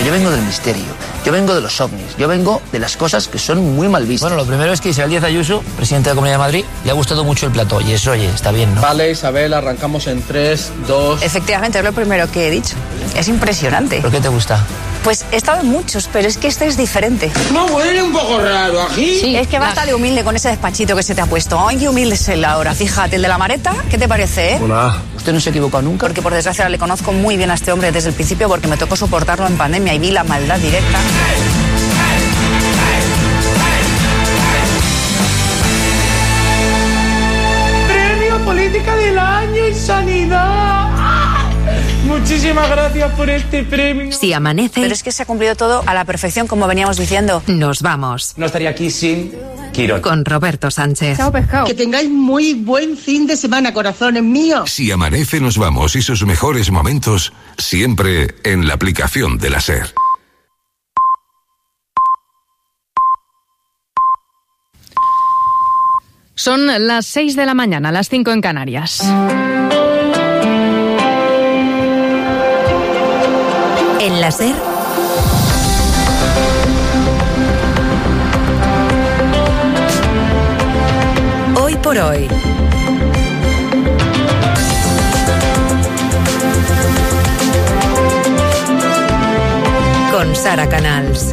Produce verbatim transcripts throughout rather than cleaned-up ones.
yo vengo del misterio, yo vengo de los ovnis, yo vengo de las cosas que son muy mal vistas. Bueno, lo primero es que Isabel Díaz Ayuso, presidente de la Comunidad de Madrid, le ha gustado mucho el plató, y eso, oye, está bien, ¿no? Vale, Isabel, arrancamos en tres, dos... Efectivamente, es lo primero que he dicho. Es impresionante. ¿Por qué te gusta? Pues he estado en muchos, pero es que este es diferente. No, huele un poco raro aquí. Sí, es que basta de humilde con ese despachito que se te ha puesto. Ay, qué humilde es él ahora. Fíjate, el de la mareta, ¿qué te parece, eh? Hola. ¿Usted no se ha equivocado nunca? Porque por desgracia le conozco muy bien a este hombre desde el principio porque me tocó soportarlo en pandemia y vi la maldad directa. Premio Política del Año y Sanidad. Muchísimas gracias por este premio. Si amanece... Pero es que se ha cumplido todo a la perfección, como veníamos diciendo. Nos vamos. No estaría aquí sin Quirón. Con Roberto Sánchez. Chao, pescado. Que tengáis muy buen fin de semana, corazones míos. Si amanece, nos vamos y sus mejores momentos siempre en la aplicación de la SER. Son las seis de la mañana, las cinco en Canarias. En la SER, hoy por hoy. Con Sara Canals.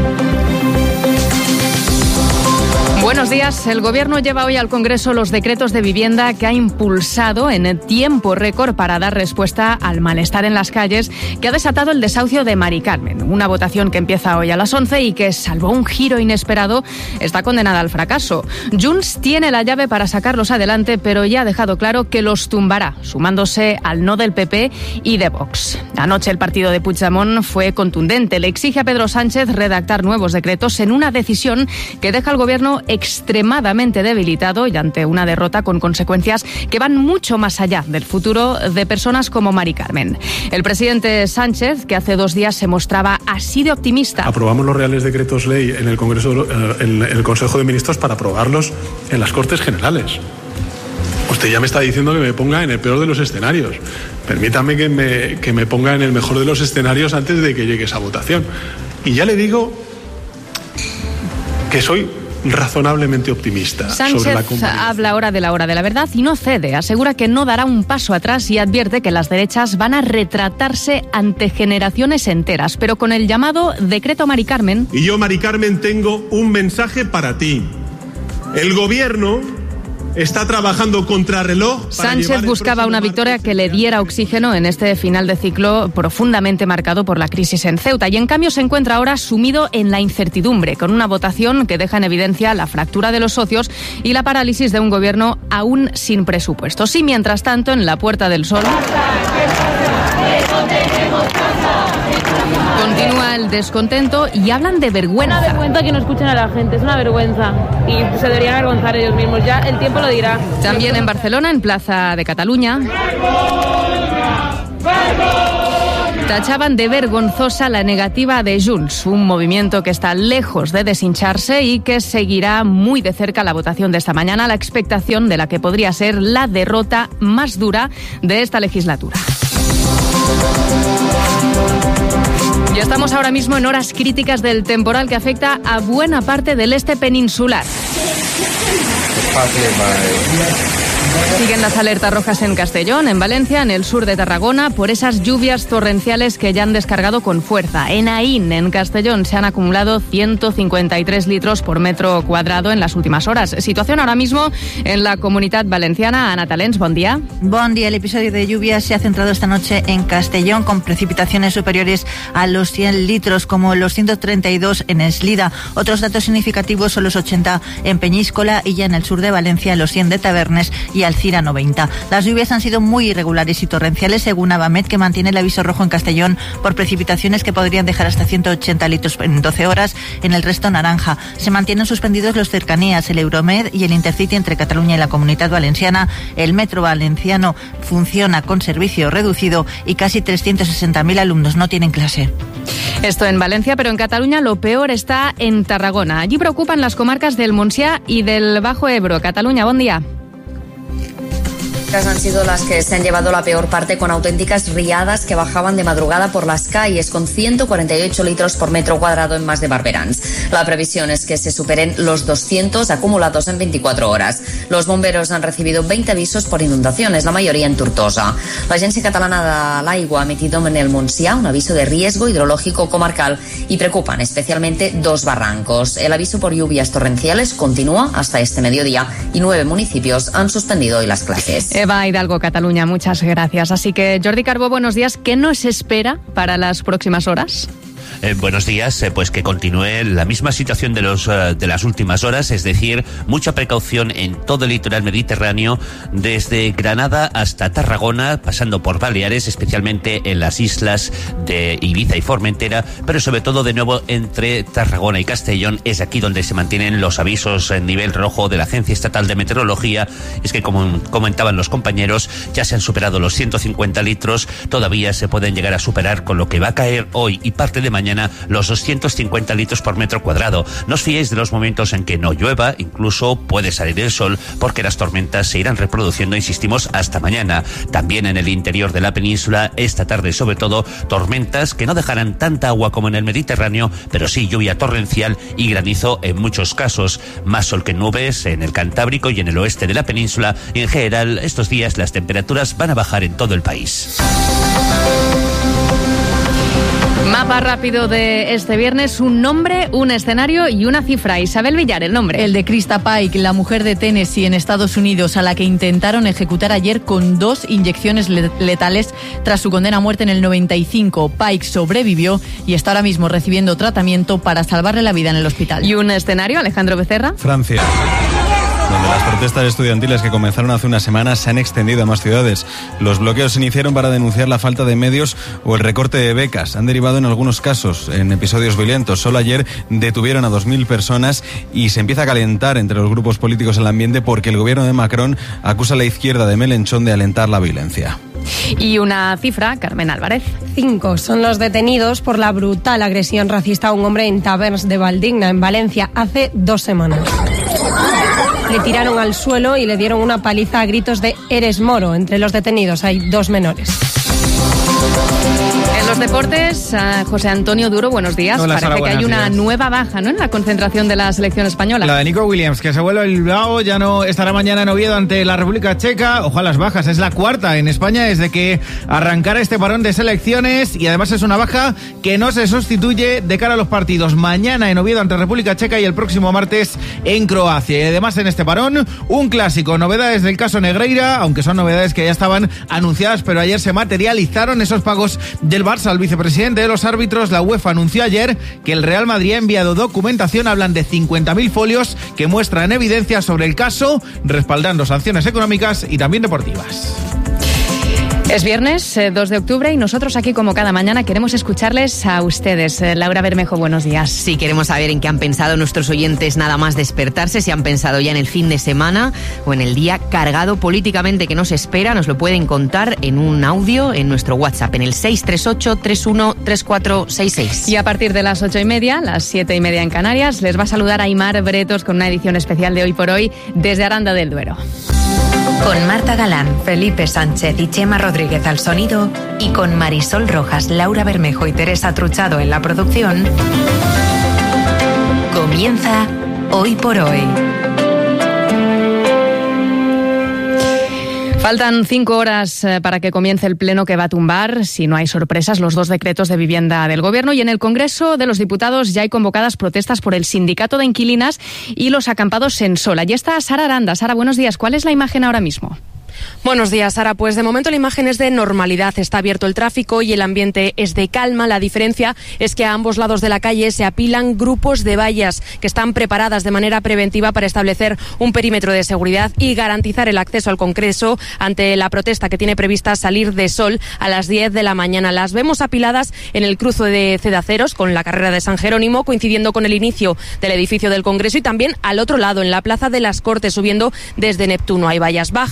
Buenos días. El Gobierno lleva hoy al Congreso los decretos de vivienda que ha impulsado en tiempo récord para dar respuesta al malestar en las calles que ha desatado el desahucio de Mari Carmen. Una votación que empieza hoy a las once y que, salvo un giro inesperado, está condenada al fracaso. Junts tiene la llave para sacarlos adelante, pero ya ha dejado claro que los tumbará, sumándose al no del P P y de Vox. Anoche el partido de Puigdemont fue contundente. Le exige a Pedro Sánchez redactar nuevos decretos en una decisión que deja al Gobierno extremadamente debilitado y ante una derrota con consecuencias que van mucho más allá del futuro de personas como Mari Carmen. El presidente Sánchez, que hace dos días se mostraba así de optimista. Aprobamos los reales decretos ley en el Congreso, en el Consejo de Ministros para aprobarlos en las Cortes Generales. Usted ya me está diciendo que me ponga en el peor de los escenarios. Permítame que me, que me ponga en el mejor de los escenarios antes de que llegue esa votación. Y ya le digo que soy razonablemente optimista. Sánchez sobre la convalidación. Habla ahora de la hora de la verdad y no cede. Asegura que no dará un paso atrás y advierte que las derechas van a retratarse ante generaciones enteras, pero con el llamado decreto Mari Carmen. Y yo, Mari Carmen, tengo un mensaje para ti. El Gobierno está trabajando contrarreloj. Sánchez buscaba una victoria que le diera oxígeno en este final de ciclo profundamente marcado por la crisis en Ceuta y en cambio se encuentra ahora sumido en la incertidumbre, con una votación que deja en evidencia la fractura de los socios y la parálisis de un gobierno aún sin presupuestos. Y mientras tanto, en la Puerta del Sol continúa el descontento y hablan de vergüenza. Es una vergüenza que no escuchen a la gente, es una vergüenza. Y se deberían avergonzar ellos mismos. Ya el tiempo lo dirá. También en Barcelona, en Plaza de Cataluña, tachaban de vergonzosa la negativa de Junts, un movimiento que está lejos de deshincharse y que seguirá muy de cerca la votación de esta mañana, la expectación de la que podría ser la derrota más dura de esta legislatura. Y estamos ahora mismo en horas críticas del temporal que afecta a buena parte del este peninsular. Siguen las alertas rojas en Castellón, en Valencia, en el sur de Tarragona, por esas lluvias torrenciales que ya han descargado con fuerza. En Aín, en Castellón, se han acumulado ciento cincuenta y tres litros por metro cuadrado en las últimas horas. Situación ahora mismo en la Comunitat Valenciana. Ana Talens, buen día. Buen día. El episodio de lluvias se ha centrado esta noche en Castellón, con precipitaciones superiores a los cien litros, como los ciento treinta y dos en Eslida. Otros datos significativos son los ochenta en Peñíscola y ya en el sur de Valencia, los cien de Tabernes y Alcira noventa. Las lluvias han sido muy irregulares y torrenciales, según Avamet, que mantiene el aviso rojo en Castellón por precipitaciones que podrían dejar hasta ciento ochenta litros en doce horas, en el resto naranja. Se mantienen suspendidos los cercanías, el Euromed y el Intercity entre Cataluña y la Comunitat Valenciana. El metro valenciano funciona con servicio reducido y casi trescientos sesenta mil alumnos no tienen clase. Esto en Valencia, pero en Cataluña lo peor está en Tarragona. Allí preocupan las comarcas del Montsià y del Bajo Ebro. Cataluña, buen día. Han sido las que se han llevado la peor parte, con auténticas riadas que bajaban de madrugada por las calles, con ciento cuarenta y ocho litros por metro cuadrado en más de Barberans. La previsión es que se superen los doscientos acumulados en veinticuatro horas. Los bomberos han recibido veinte avisos por inundaciones, la mayoría en Tortosa. La Agencia Catalana de l'Aigua ha emitido en el Montsià un aviso de riesgo hidrológico comarcal y preocupan especialmente dos barrancos. El aviso por lluvias torrenciales continúa hasta este mediodía y nueve municipios han suspendido hoy las clases. Eva Hidalgo, Cataluña, muchas gracias. Así que, Jordi Carbó, buenos días. ¿Qué nos espera para las próximas horas? Eh, buenos días, eh, pues que continúe la misma situación de los uh, de las últimas horas, es decir, mucha precaución en todo el litoral mediterráneo, desde Granada hasta Tarragona, pasando por Baleares, especialmente en las islas de Ibiza y Formentera, pero sobre todo de nuevo entre Tarragona y Castellón. Es aquí donde se mantienen los avisos en nivel rojo de la Agencia Estatal de Meteorología. Es que, como comentaban los compañeros, ya se han superado los ciento cincuenta litros, todavía se pueden llegar a superar con lo que va a caer hoy y parte de mañana los doscientos cincuenta litros por metro cuadrado. No os fiéis de los momentos en que no llueva, incluso puede salir el sol, porque las tormentas se irán reproduciendo, insistimos, hasta mañana. También en el interior de la península, esta tarde sobre todo, tormentas que no dejarán tanta agua como en el Mediterráneo, pero sí lluvia torrencial y granizo en muchos casos. Más sol que nubes en el Cantábrico y en el oeste de la península, y en general estos días las temperaturas van a bajar en todo el país. Mapa rápido de este viernes, un nombre, un escenario y una cifra. Isabel Villar, el nombre. El de Krista Pike, la mujer de Tennessee en Estados Unidos, a la que intentaron ejecutar ayer con dos inyecciones letales tras su condena a muerte en el noventa y cinco. Pike sobrevivió y está ahora mismo recibiendo tratamiento para salvarle la vida en el hospital. ¿Y un escenario, Alejandro Becerra? Francia, donde las protestas estudiantiles que comenzaron hace unas semanas se han extendido a más ciudades. Los bloqueos se iniciaron para denunciar la falta de medios o el recorte de becas. Han derivado en algunos casos en episodios violentos. Solo ayer detuvieron a dos mil personas y se empieza a calentar entre los grupos políticos el ambiente porque el gobierno de Macron acusa a la izquierda de Mélenchon de alentar la violencia. Y una cifra, Carmen Álvarez. Cinco son los detenidos por la brutal agresión racista a un hombre en Taverns de Valdigna, en Valencia, hace dos semanas. Le tiraron al suelo y le dieron una paliza a gritos de «Eres moro». Entre los detenidos hay dos menores. En los deportes, José Antonio Duro, buenos días. Hola, Parece Sara, que hay buenos una días. nueva baja, ¿no?, en la concentración de la selección española. La de Nico Williams, que se vuelve al Bilbao, ya no estará mañana en Oviedo ante la República Checa. Ojalá las bajas, es la cuarta en España desde que arrancara este parón de selecciones, y además es una baja que no se sustituye de cara a los partidos mañana en Oviedo ante República Checa y el próximo martes en Croacia. Y además en este parón, un clásico, novedades del caso Negreira, aunque son novedades que ya estaban anunciadas, pero ayer se materializaron esos pagos del Barça al vicepresidente de los árbitros. La UEFA anunció ayer que el Real Madrid ha enviado documentación, hablan de cincuenta mil folios que muestran evidencia sobre el caso, respaldando sanciones económicas y también deportivas. Es viernes, eh, dos de octubre, y nosotros aquí, como cada mañana, queremos escucharles a ustedes. Eh, Laura Bermejo, buenos días. Sí, queremos saber en qué han pensado nuestros oyentes nada más despertarse, si han pensado ya en el fin de semana o en el día cargado políticamente que nos espera. Nos lo pueden contar en un audio en nuestro WhatsApp, en el seis tres ocho, tres uno tres cuatro seis seis. Y a partir de las ocho y media, las siete y media en Canarias, les va a saludar Aimar Bretos con una edición especial de Hoy por Hoy desde Aranda del Duero. Con Marta Galán, Felipe Sánchez y Chema Rodríguez al sonido, y con Marisol Rojas, Laura Bermejo y Teresa Truchado en la producción, comienza Hoy por Hoy. Faltan cinco horas eh, para que comience el pleno que va a tumbar, si no hay sorpresas, los dos decretos de vivienda del Gobierno, y en el Congreso de los Diputados ya hay convocadas protestas por el sindicato de inquilinas y los acampados en Sol. Allí está Sara Aranda. Sara, buenos días. ¿Cuál es la imagen ahora mismo? Buenos días, Sara. Pues de momento la imagen es de normalidad. Está abierto el tráfico y el ambiente es de calma. La diferencia es que a ambos lados de la calle se apilan grupos de vallas que están preparadas de manera preventiva para establecer un perímetro de seguridad y garantizar el acceso al Congreso ante la protesta que tiene prevista salir de Sol a las diez de la mañana. Las vemos apiladas en el cruce de Cedaceros con la carrera de San Jerónimo, coincidiendo con el inicio del edificio del Congreso, y también al otro lado, en la Plaza de las Cortes, subiendo desde Neptuno. Hay vallas bajas, pero también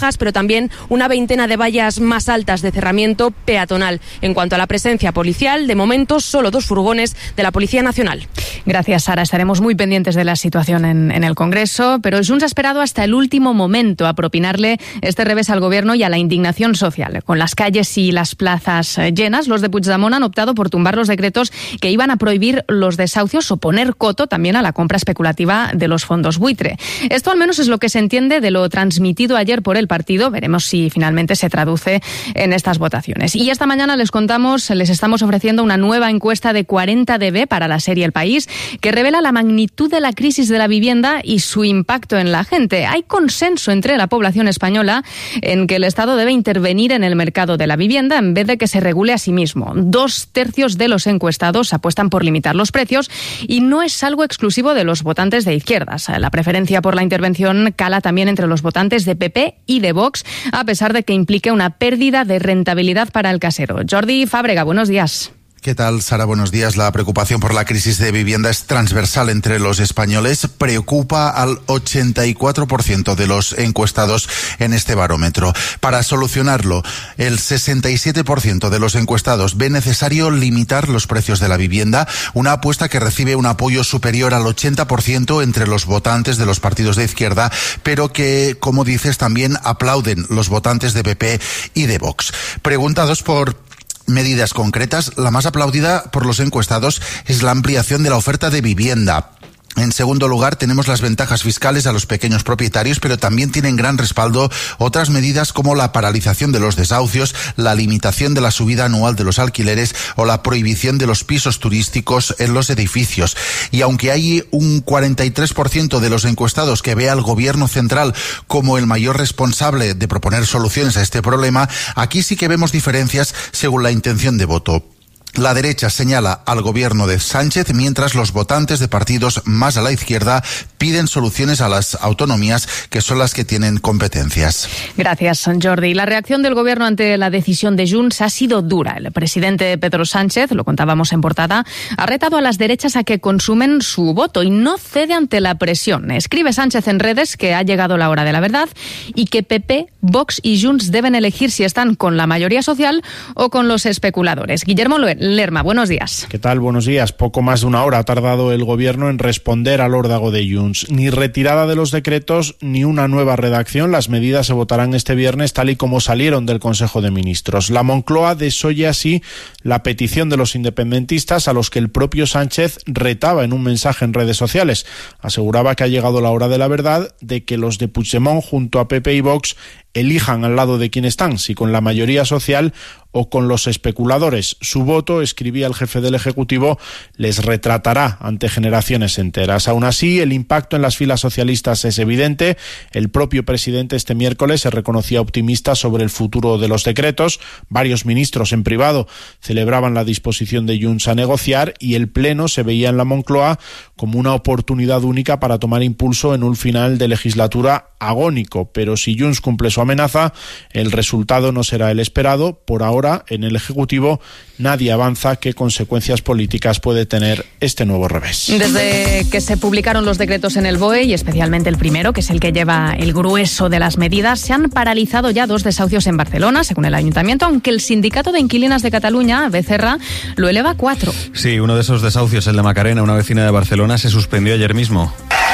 también una veintena de vallas más altas de cerramiento peatonal. En cuanto a la presencia policial, de momento solo dos furgones de la Policía Nacional. Gracias, Sara. Estaremos muy pendientes de la situación en, en el Congreso, pero Junts ha esperado hasta el último momento a propinarle este revés al Gobierno y a la indignación social. Con las calles y las plazas llenas, los de Puigdemont han optado por tumbar los decretos que iban a prohibir los desahucios o poner coto también a la compra especulativa de los fondos buitre. Esto al menos es lo que se entiende de lo transmitido ayer por el partido. Veremos si finalmente se traduce en estas votaciones. Y esta mañana les contamos, les estamos ofreciendo una nueva encuesta de cuarenta D B para la serie El País, que revela la magnitud de la crisis de la vivienda y su impacto en la gente. Hay consenso entre la población española en que el Estado debe intervenir en el mercado de la vivienda en vez de que se regule a sí mismo. Dos tercios de los encuestados apuestan por limitar los precios y no es algo exclusivo de los votantes de izquierdas. La preferencia por la intervención cala también entre los votantes de P P y de Vox, a pesar de que implique una pérdida de rentabilidad para el casero. Jordi Fábrega, buenos días. ¿Qué tal, Sara? Buenos días. La preocupación por la crisis de vivienda es transversal entre los españoles. Preocupa al ochenta y cuatro por ciento de los encuestados en este barómetro. Para solucionarlo, el sesenta y siete por ciento de los encuestados ve necesario limitar los precios de la vivienda, una apuesta que recibe un apoyo superior al ochenta por ciento entre los votantes de los partidos de izquierda, pero que, como dices, también aplauden los votantes de P P y de Vox. Preguntados por medidas concretas, la más aplaudida por los encuestados es la ampliación de la oferta de vivienda. En segundo lugar, tenemos las ventajas fiscales a los pequeños propietarios, pero también tienen gran respaldo otras medidas como la paralización de los desahucios, la limitación de la subida anual de los alquileres o la prohibición de los pisos turísticos en los edificios. Y aunque hay un cuarenta y tres por ciento de los encuestados que ve al Gobierno central como el mayor responsable de proponer soluciones a este problema, aquí sí que vemos diferencias según la intención de voto. La derecha señala al gobierno de Sánchez, mientras los votantes de partidos más a la izquierda piden soluciones a las autonomías, que son las que tienen competencias. Gracias, Jordi. La reacción del gobierno ante la decisión de Junts ha sido dura. El presidente Pedro Sánchez, lo contábamos en portada, ha retado a las derechas a que consumen su voto y no cede ante la presión. Escribe Sánchez en redes que ha llegado la hora de la verdad y que P P, Vox y Junts deben elegir si están con la mayoría social o con los especuladores. Guillermo Lerma, buenos días. ¿Qué tal? Buenos días. Poco más de una hora ha tardado el gobierno en responder al órdago de Junts. Ni retirada de los decretos ni una nueva redacción. Las medidas se votarán este viernes tal y como salieron del Consejo de Ministros. La Moncloa desoye así la petición de los independentistas, a los que el propio Sánchez retaba en un mensaje en redes sociales. Aseguraba que ha llegado la hora de la verdad, de que los de Puigdemont junto a P P y Vox elijan al lado de quien están, si con la mayoría social o con los especuladores. Su voto, escribía el jefe del Ejecutivo, les retratará ante generaciones enteras. Aún así, el impacto en las filas socialistas es evidente. El propio presidente este miércoles se reconocía optimista sobre el futuro de los decretos. Varios ministros en privado celebraban la disposición de Junts a negociar y el Pleno se veía en la Moncloa como una oportunidad única para tomar impulso en un final de legislatura agónico. Pero si Junts cumple su amenaza, el resultado no será el esperado. Por ahora, en el Ejecutivo, nadie avanza qué consecuencias políticas puede tener este nuevo revés. Desde que se publicaron los decretos en el B O E, y especialmente el primero, que es el que lleva el grueso de las medidas, se han paralizado ya dos desahucios en Barcelona, según el Ayuntamiento, aunque el Sindicato de Inquilinas de Cataluña, Becerra, lo eleva a cuatro. Sí, uno de esos desahucios, el de Macarena, una vecina de Barcelona, se suspendió ayer mismo.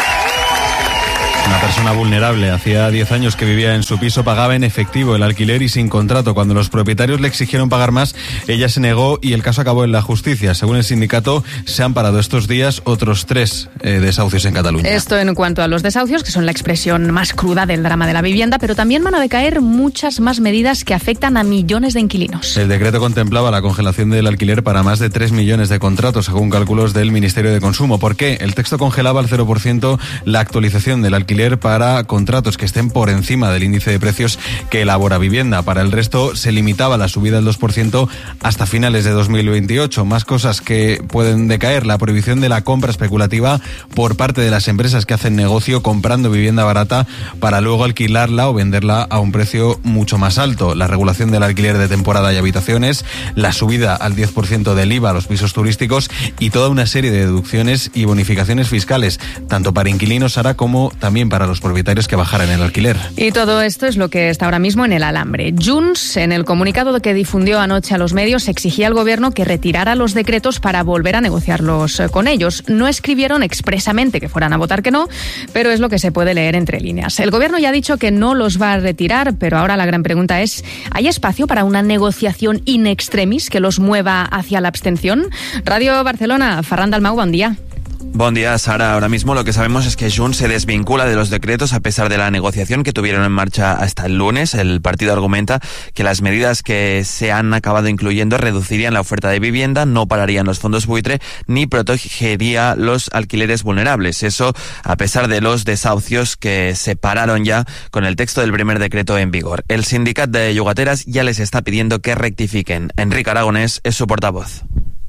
Una persona vulnerable, hacía diez años que vivía en su piso, pagaba en efectivo el alquiler y sin contrato. Cuando los propietarios le exigieron pagar más, ella se negó y el caso acabó en la justicia. Según el sindicato, se han parado estos días otros tres eh, desahucios en Cataluña. Esto en cuanto a los desahucios, que son la expresión más cruda del drama de la vivienda, pero también van a decaer muchas más medidas que afectan a millones de inquilinos. El decreto contemplaba la congelación del alquiler para más de tres millones de contratos, según cálculos del Ministerio de Consumo. ¿Por qué? El texto congelaba al cero por ciento la actualización del alquiler para contratos que estén por encima del índice de precios que elabora Vivienda. Para el resto se limitaba la subida del dos por ciento hasta finales de dos mil veintiocho. Más cosas que pueden decaer: la prohibición de la compra especulativa por parte de las empresas que hacen negocio comprando vivienda barata para luego alquilarla o venderla a un precio mucho más alto. La regulación del alquiler de temporada y habitaciones, la subida al diez por ciento del I V A a los pisos turísticos y toda una serie de deducciones y bonificaciones fiscales, tanto para inquilinos, Sara, como también también para los propietarios que bajaran el alquiler. Y todo esto es lo que está ahora mismo en el alambre. Junts, en el comunicado que difundió anoche a los medios, exigía al gobierno que retirara los decretos para volver a negociarlos con ellos. No escribieron expresamente que fueran a votar que no, pero es lo que se puede leer entre líneas. El gobierno ya ha dicho que no los va a retirar, pero ahora la gran pregunta es, ¿hay espacio para una negociación in extremis que los mueva hacia la abstención? Radio Barcelona, Ferran Dalmau, buen día. Buen día, Sara. Ahora mismo lo que sabemos es que Junts se desvincula de los decretos a pesar de la negociación que tuvieron en marcha hasta el lunes. El partido argumenta que las medidas que se han acabado incluyendo reducirían la oferta de vivienda, no pararían los fondos buitre ni protegería los alquileres vulnerables. Eso a pesar de los desahucios que se pararon ya con el texto del primer decreto en vigor. El sindicato de llogateras ya les está pidiendo que rectifiquen. Enrique Aragonés es su portavoz.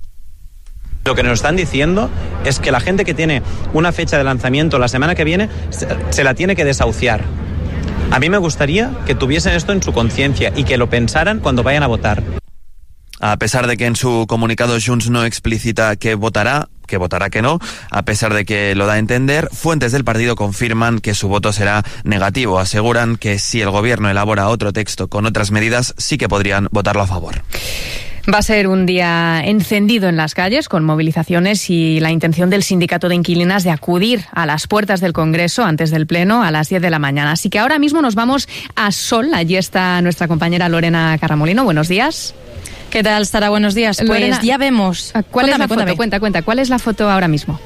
Lo que nos están diciendo es que la gente que tiene una fecha de lanzamiento la semana que viene se la tiene que desahuciar. A mí me gustaría que tuviesen esto en su conciencia y que lo pensaran cuando vayan a votar. A pesar de que en su comunicado Junts no explicita que votará, que votará que no, a pesar de que lo da a entender, fuentes del partido confirman que su voto será negativo. Aseguran que si el gobierno elabora otro texto con otras medidas, sí que podrían votarlo a favor. Va a ser un día encendido en las calles con movilizaciones y la intención del sindicato de inquilinas de acudir a las puertas del Congreso antes del Pleno a las diez de la mañana. Así que ahora mismo nos vamos a Sol. Allí está nuestra compañera Lorena Carramolino. Buenos días. ¿Qué tal, Sara? Buenos días. Pues Lorena, ya vemos. ¿Cuál cuéntame, es la cuéntame. foto? Cuenta, cuenta. ¿Cuál es la foto ahora mismo?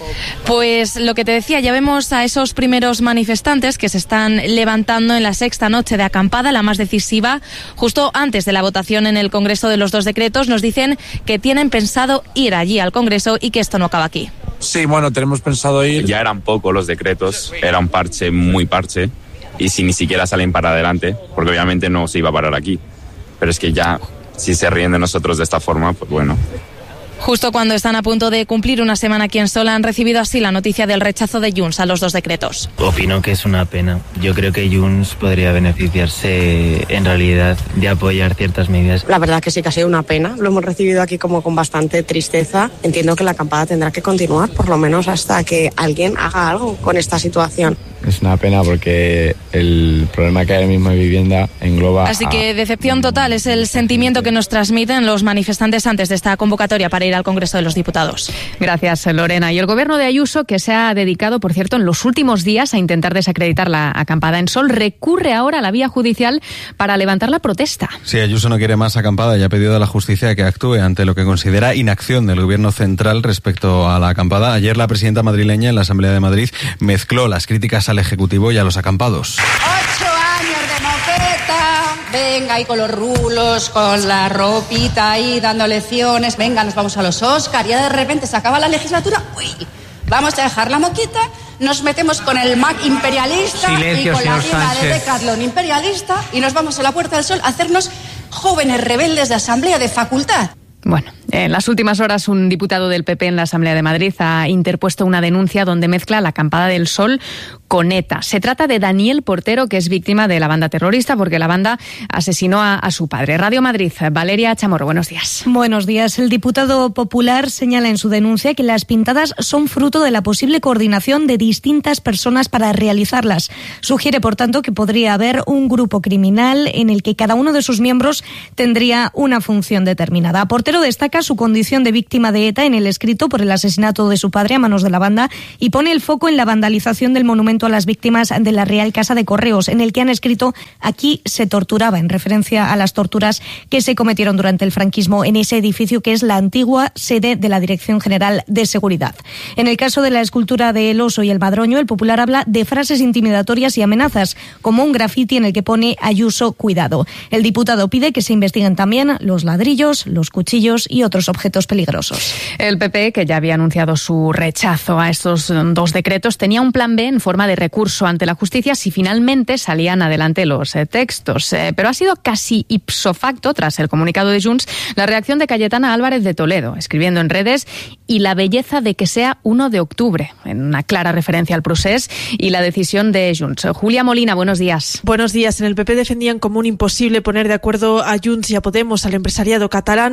Pues lo que te decía, ya vemos a esos primeros manifestantes que se están levantando en la sexta noche de acampada, la más decisiva, justo antes de la votación en el Congreso de los dos decretos. Nos dicen que tienen pensado ir allí al Congreso y que esto no acaba aquí. Sí, bueno, tenemos pensado ir. Ya eran pocos los decretos, era un parche muy parche, y si ni siquiera salen para adelante, porque obviamente no se iba a parar aquí. Pero es que ya, si se ríen de nosotros de esta forma, pues bueno. Justo cuando están a punto de cumplir una semana aquí en Sol, han recibido así la noticia del rechazo de Junts a los dos decretos. Opino que es una pena. Yo creo que Junts podría beneficiarse en realidad de apoyar ciertas medidas. La verdad que sí que ha sido una pena. Lo hemos recibido aquí como con bastante tristeza. Entiendo que la acampada tendrá que continuar, por lo menos hasta que alguien haga algo con esta situación. Es una pena porque el problema que hay ahora mismo de vivienda engloba... Así a... que decepción total es el sentimiento que nos transmiten los manifestantes antes de esta convocatoria para ir al Congreso de los Diputados. Gracias, Lorena. Y el gobierno de Ayuso, que se ha dedicado, por cierto, en los últimos días a intentar desacreditar la acampada en Sol, recurre ahora a la vía judicial para levantar la protesta. Sí, Ayuso no quiere más acampada y ha pedido a la justicia que actúe ante lo que considera inacción del gobierno central respecto a la acampada. Ayer la presidenta madrileña en la Asamblea de Madrid mezcló las críticas al Ejecutivo y a los acampados. Ocho años de moqueta, venga ahí con los rulos, con la ropita ahí dando lecciones, venga, nos vamos a los Oscar, y ya de repente se acaba la legislatura, uy, vamos a dejar la moqueta, nos metemos con el Mac imperialista Silencio, y con la señor tienda de Sánchez. Decathlon imperialista y nos vamos a la Puerta del Sol a hacernos jóvenes rebeldes de asamblea de facultad. Bueno, en las últimas horas un diputado del P P en la Asamblea de Madrid ha interpuesto una denuncia donde mezcla la acampada del Sol con ETA. Se trata de Daniel Portero, que es víctima de la banda terrorista porque la banda asesinó a, a su padre. Radio Madrid, Valeria Chamorro, buenos días. Buenos días. El diputado popular señala en su denuncia que las pintadas son fruto de la posible coordinación de distintas personas para realizarlas. Sugiere, por tanto, que podría haber un grupo criminal en el que cada uno de sus miembros tendría una función determinada. Portero destaca su condición de víctima de ETA en el escrito por el asesinato de su padre a manos de la banda y pone el foco en la vandalización del monumento a las víctimas de la Real Casa de Correos, en el que han escrito "aquí se torturaba", en referencia a las torturas que se cometieron durante el franquismo en ese edificio que es la antigua sede de la Dirección General de Seguridad. En el caso de la escultura de El Oso y el Madroño, el popular habla de frases intimidatorias y amenazas, como un grafiti en el que pone "Ayuso, cuidado". El diputado pide que se investiguen también los ladrillos, los cuchillos y otros objetos peligrosos. El P P, que ya había anunciado su rechazo a estos dos decretos, tenía un plan B en forma de recurso ante la justicia si finalmente salían adelante los eh, textos. Eh, pero ha sido casi ipso facto, tras el comunicado de Junts, la reacción de Cayetana Álvarez de Toledo, escribiendo en redes "y la belleza de que sea uno de octubre", en una clara referencia al procés y la decisión de Junts. Julia Molina, buenos días. Buenos días. En el P P defendían como un imposible poner de acuerdo a Junts y a Podemos, al empresariado catalán y a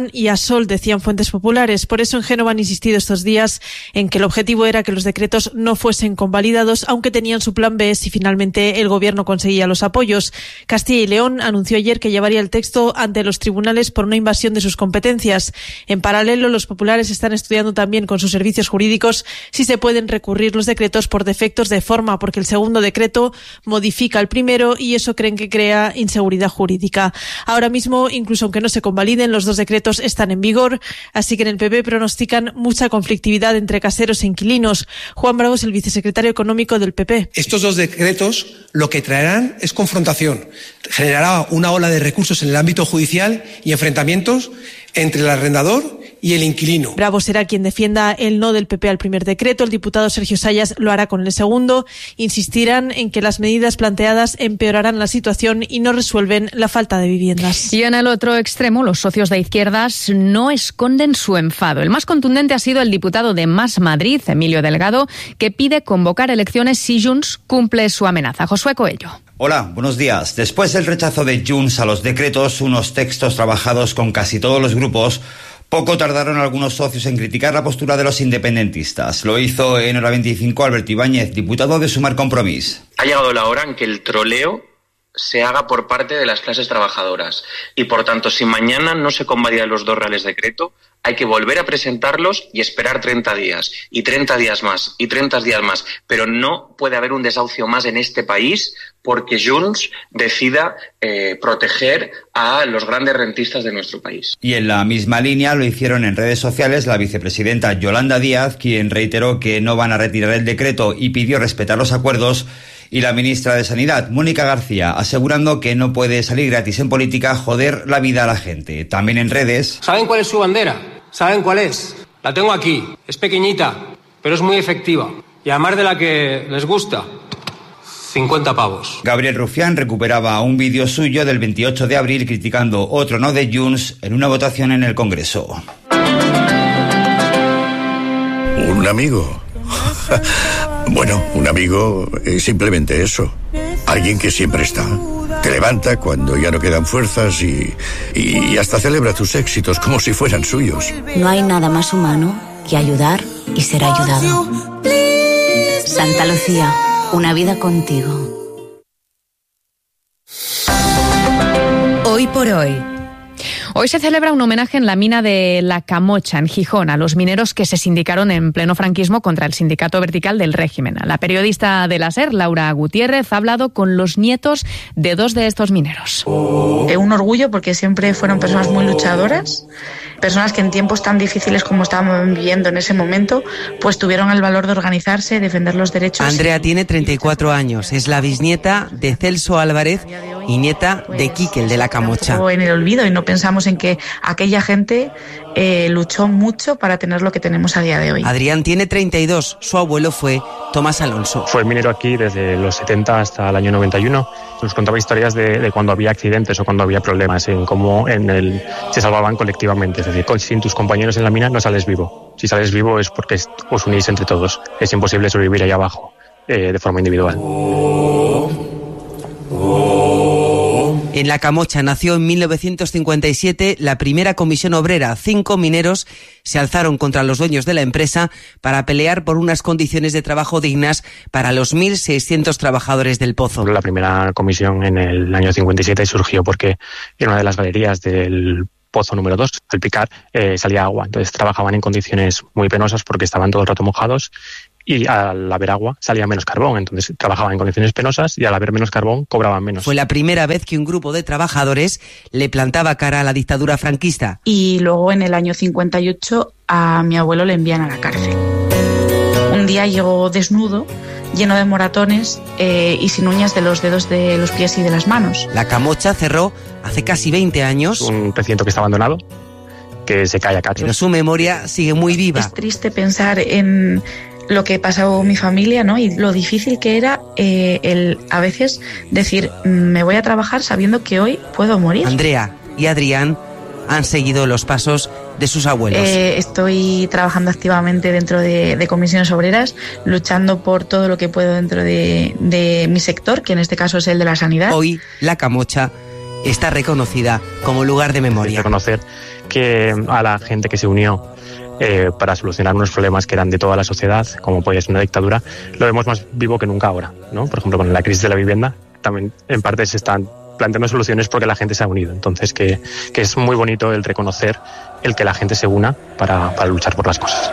sol, decían fuentes populares. Por eso en Génova han insistido estos días en que el objetivo era que los decretos no fuesen convalidados, aunque tenían su plan B si finalmente el gobierno conseguía los apoyos. Castilla y León anunció ayer que llevaría el texto ante los tribunales por una invasión de sus competencias. En paralelo, los populares están estudiando también con sus servicios jurídicos si se pueden recurrir los decretos por defectos de forma, porque el segundo decreto modifica el primero y eso creen que crea inseguridad jurídica. Ahora mismo, incluso aunque no se convaliden, los dos decretos están en vigor, así que en el P P pronostican mucha conflictividad entre caseros e inquilinos. Juan Bravo es el vicesecretario económico del P P. Estos dos decretos lo que traerán es confrontación. Generará una ola de recursos en el ámbito judicial y enfrentamientos entre el arrendador y el inquilino. Bravo será quien defienda el no del P P al primer decreto. El diputado Sergio Sayas lo hará con el segundo. Insistirán en que las medidas planteadas empeorarán la situación y no resuelven la falta de viviendas. Y en el otro extremo, los socios de izquierdas no esconden su enfado. El más contundente ha sido el diputado de Más Madrid, Emilio Delgado, que pide convocar elecciones si Junts cumple su amenaza. Josué Coello. Hola, buenos días. Después del rechazo de Junts a los decretos, unos textos trabajados con casi todos los grupos, poco tardaron algunos socios en criticar la postura de los independentistas. Lo hizo en Hora veinticinco Alberto Ibáñez, diputado de Sumar Compromís. Ha llegado la hora en que el troleo se haga por parte de las clases trabajadoras y, por tanto, si mañana no se convalidan los dos reales decreto, hay que volver a presentarlos y esperar treinta días, y treinta días más, y treinta días más. Pero no puede haber un desahucio más en este país porque Junts decida eh, proteger a los grandes rentistas de nuestro país. Y en la misma línea lo hicieron en redes sociales la vicepresidenta Yolanda Díaz, quien reiteró que no van a retirar el decreto y pidió respetar los acuerdos, y la ministra de Sanidad, Mónica García, asegurando que no puede salir gratis en política joder la vida a la gente. También en redes. ¿Saben cuál es su bandera? ¿Saben cuál es? La tengo aquí. Es pequeñita, pero es muy efectiva. Y además de la que les gusta, cincuenta pavos. Gabriel Rufián recuperaba un vídeo suyo del veintiocho de abril criticando otro no de Junts en una votación en el Congreso. ¿Un amigo? Bueno, un amigo es simplemente eso. Alguien que siempre está. Te levanta cuando ya no quedan fuerzas y, y hasta celebra tus éxitos como si fueran suyos. No hay nada más humano que ayudar y ser ayudado. Santa Lucía, una vida contigo. Hoy por hoy. Hoy se celebra un homenaje en la mina de La Camocha, en Gijón, a los mineros que se sindicaron en pleno franquismo contra el sindicato vertical del régimen. La periodista de la SER, Laura Gutiérrez, ha hablado con los nietos de dos de estos mineros. Es un orgullo porque siempre fueron personas muy luchadoras, personas que en tiempos tan difíciles como estábamos viviendo en ese momento, pues tuvieron el valor de organizarse, defender los derechos. Andrea tiene treinta y cuatro años, es la bisnieta de Celso Álvarez y nieta de Quique, el de La Camocha. En el olvido y no pensamos en que aquella gente eh, luchó mucho para tener lo que tenemos a día de hoy. Adrián tiene treinta y dos, su abuelo fue Tomás Alonso. Fue minero aquí desde los setenta hasta el año noventa y uno. Nos contaba historias de, de cuando había accidentes o cuando había problemas, en cómo en el, se salvaban colectivamente. Es decir, sin tus compañeros en la mina no sales vivo. Si sales vivo es porque os unís entre todos. Es imposible sobrevivir ahí abajo eh, de forma individual. En La Camocha nació en mil novecientos cincuenta y siete la primera comisión obrera. Cinco mineros se alzaron contra los dueños de la empresa para pelear por unas condiciones de trabajo dignas para los mil seiscientos trabajadores del pozo. La primera comisión en el año cincuenta y siete surgió porque en una de las galerías del pozo número dos, al picar, eh, salía agua. Entonces trabajaban en condiciones muy penosas porque estaban todo el rato mojados. Y al haber agua salía menos carbón, entonces trabajaban en condiciones penosas y al haber menos carbón cobraban menos. Fue la primera vez que un grupo de trabajadores le plantaba cara a la dictadura franquista. Y luego en el año cincuenta y ocho a mi abuelo le envían a la cárcel. Un día llegó desnudo, lleno de moratones eh, y sin uñas de los dedos de los pies y de las manos. La Camocha cerró hace casi veinte años. Un recinto que está abandonado, que se cae a cachos. Pero su memoria sigue muy viva. Es triste pensar en lo que pasó mi familia, ¿no? Y lo difícil que era eh, el a veces decir, me voy a trabajar sabiendo que hoy puedo morir. Andrea y Adrián han seguido los pasos de sus abuelos. Eh, estoy trabajando activamente dentro de, de comisiones obreras, luchando por todo lo que puedo dentro de, de mi sector, que en este caso es el de la sanidad. Hoy La Camocha está reconocida como lugar de memoria. Reconocer que a la gente que se unió eh, para solucionar unos problemas que eran de toda la sociedad, como puede ser una dictadura, lo vemos más vivo que nunca ahora, ¿no? Por ejemplo, con la crisis de la vivienda, también en parte se están planteando soluciones porque la gente se ha unido. Entonces, que, que es muy bonito el reconocer el que la gente se una para, para luchar por las cosas.